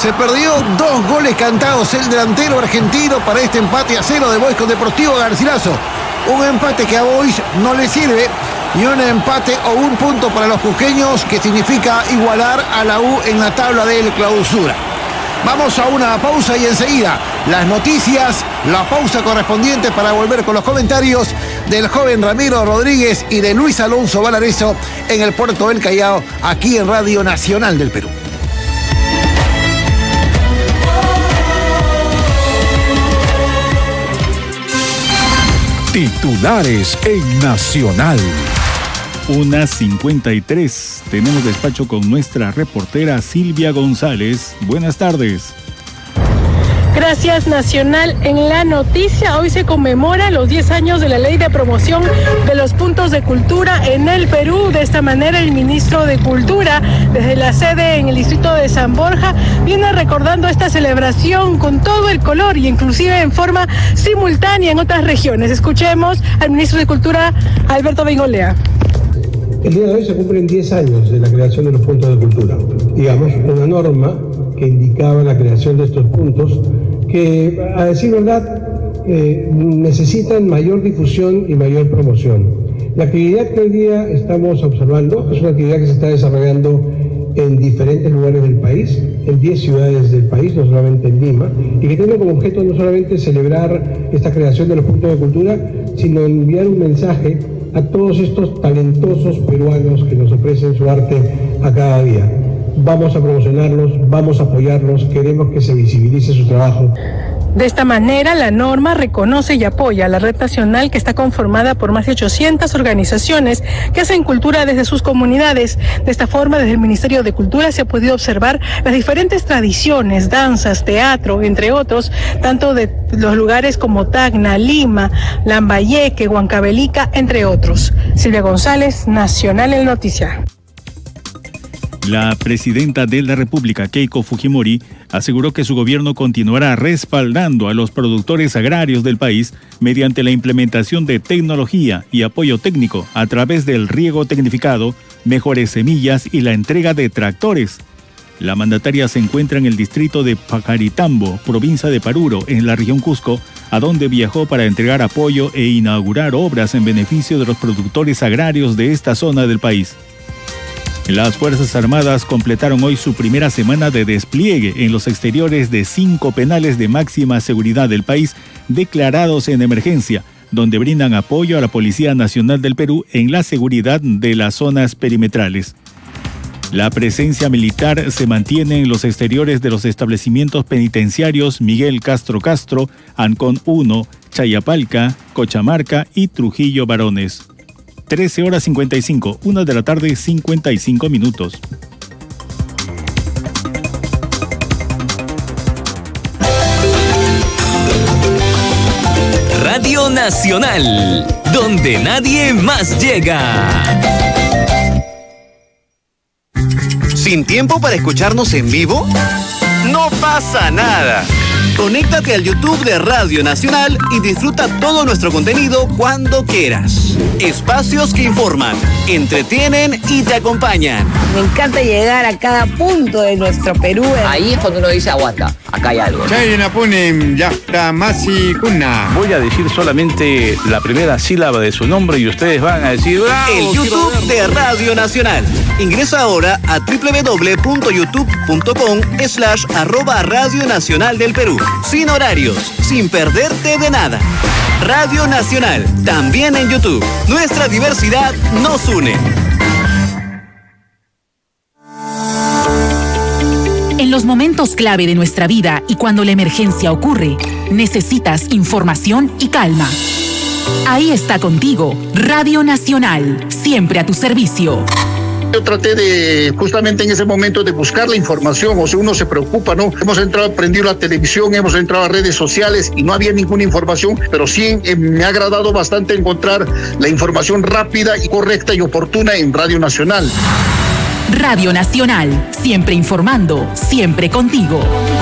Se perdió 2 goles cantados el delantero argentino para este empate a 0 de Boys con Deportivo Garcilaso. Un empate que a Boys no le sirve y un empate o un punto para los cusqueños que significa igualar a la U en la tabla del clausura. Vamos a una pausa y enseguida las noticias, la pausa correspondiente para volver con los comentarios del joven Ramiro Rodríguez y de Luis Alonso Valareso en el puerto del Callao, aquí en Radio Nacional del Perú. Titulares en Nacional. 1:53. Tenemos despacho con nuestra reportera Silvia González. Buenas tardes. Gracias, Nacional. En la noticia, hoy se conmemora los 10 años de la Ley de Promoción de los Puntos de Cultura en el Perú. De esta manera, el ministro de Cultura, desde la sede en el distrito de San Borja, viene recordando esta celebración con todo el color y inclusive en forma simultánea en otras regiones. Escuchemos al ministro de Cultura, Alberto Bengolea. El día de hoy se cumplen 10 años de la creación de los puntos de cultura. Digamos, una norma que indicaba la creación de estos puntos que, a decir verdad, necesitan mayor difusión y mayor promoción. La actividad que hoy día estamos observando es una actividad que se está desarrollando en diferentes lugares del país, en 10 ciudades del país, no solamente en Lima, y que tiene como objeto no solamente celebrar esta creación de los puntos de cultura, sino enviar un mensaje a todos estos talentosos peruanos que nos ofrecen su arte a cada día. Vamos a promocionarlos, vamos a apoyarlos, queremos que se visibilice su trabajo. De esta manera, la norma reconoce y apoya a la red nacional que está conformada por más de 800 organizaciones que hacen cultura desde sus comunidades. De esta forma, desde el Ministerio de Cultura se ha podido observar las diferentes tradiciones, danzas, teatro, entre otros, tanto de los lugares como Tacna, Lima, Lambayeque, Huancavelica, entre otros. Silvia González, Nacional en Noticia. La presidenta de la República, Keiko Fujimori, aseguró que su gobierno continuará respaldando a los productores agrarios del país mediante la implementación de tecnología y apoyo técnico a través del riego tecnificado, mejores semillas y la entrega de tractores. La mandataria se encuentra en el distrito de Pacaritambo, provincia de Paruro, en la región Cusco, a donde viajó para entregar apoyo e inaugurar obras en beneficio de los productores agrarios de esta zona del país. Las Fuerzas Armadas completaron hoy su primera semana de despliegue en los exteriores de 5 penales de máxima seguridad del país declarados en emergencia, donde brindan apoyo a la Policía Nacional del Perú en la seguridad de las zonas perimetrales. La presencia militar se mantiene en los exteriores de los establecimientos penitenciarios Miguel Castro Castro, Ancón 1, Chayapalca, Cochamarca y Trujillo Varones. 13:55, 1 de la tarde, 55 minutos. Radio Nacional, donde nadie más llega. ¿Sin tiempo para escucharnos en vivo? No pasa nada. Conéctate al YouTube de Radio Nacional y disfruta todo nuestro contenido cuando quieras. Espacios que informan, entretienen y te acompañan. Me encanta llegar a cada punto de nuestro Perú. Ahí es cuando uno dice aguanta, acá hay algo. Voy a decir solamente la primera sílaba de su nombre y ustedes van a decir ¡bravo! El YouTube de Radio Nacional. Ingresa ahora a www.youtube.com/@Radio Nacional del Perú. Sin horarios, sin perderte de nada. Radio Nacional, también en YouTube. Nuestra diversidad nos une. En los momentos clave de nuestra vida y cuando la emergencia ocurre, necesitas información y calma. Ahí está contigo, Radio Nacional, siempre a tu servicio. Yo traté de, justamente en ese momento, de buscar la información, o sea, uno se preocupa, ¿no? Hemos entrado, prendido la televisión, hemos entrado a redes sociales y no había ninguna información, pero sí me ha agradado bastante encontrar la información rápida y correcta y oportuna en Radio Nacional. Radio Nacional, siempre informando, siempre contigo.